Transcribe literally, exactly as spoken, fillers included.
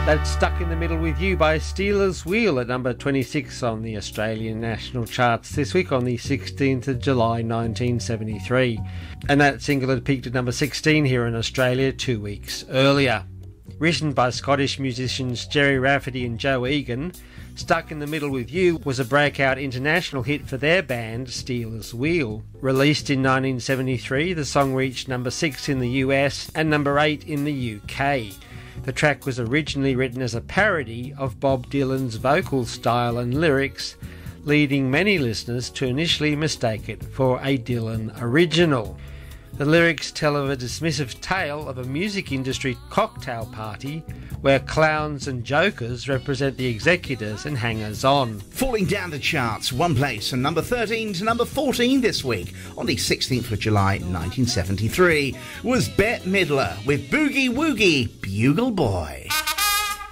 That's Stuck in the Middle with You by Stealers Wheel at number twenty-six on the Australian national charts this week on the sixteenth of July nineteen seventy-three. And that single had peaked at number sixteen here in Australia two weeks earlier. Written by Scottish musicians Gerry Rafferty and Joe Egan, Stuck in the Middle with You was a breakout international hit for their band Stealers Wheel. Released in nineteen seventy-three, the song reached number six in the U S and number eight in the U K. The track was originally written as a parody of Bob Dylan's vocal style and lyrics, leading many listeners to initially mistake it for a Dylan original. The lyrics tell of a dismissive tale of a music industry cocktail party where clowns and jokers represent the executors and hangers-on. Falling down the charts, one place from number thirteen to number fourteen this week, on the sixteenth of July nineteen seventy-three, was Bette Midler with Boogie Woogie, Bugle Boy.